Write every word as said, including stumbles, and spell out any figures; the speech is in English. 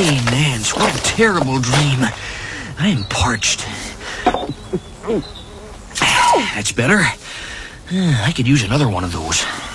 Hey, Nance, what a terrible dream. I am parched. That's better. I could use another one of those.